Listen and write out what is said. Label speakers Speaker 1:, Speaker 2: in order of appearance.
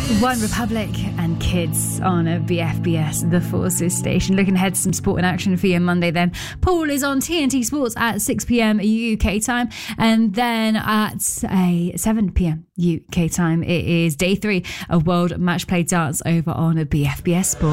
Speaker 1: One Republic and Kids on a BFBS, the Forces station. Looking ahead to some sport in action for you on Monday then. Pool is on TNT Sports at 6 p.m. UK time, and then at 7 p.m. UK time it is day 3 of World Match Play Darts over on a BFBS Sport.